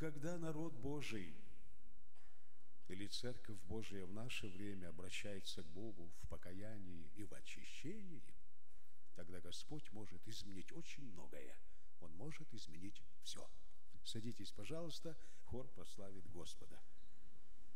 когда народ Божий или Церковь Божия в наше время обращается к Богу в покаянии и в очищении, тогда Господь может изменить очень многое. Он может изменить все. Садитесь, пожалуйста, хор прославит Господа.